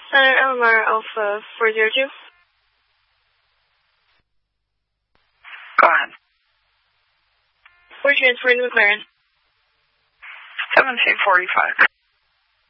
Center LMR Alpha 402. Go ahead. We're transferring to McLaren. 1745.